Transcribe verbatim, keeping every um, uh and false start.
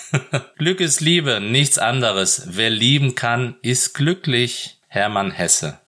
Glück ist Liebe, nichts anderes. Wer lieben kann, ist glücklich. Hermann Hesse.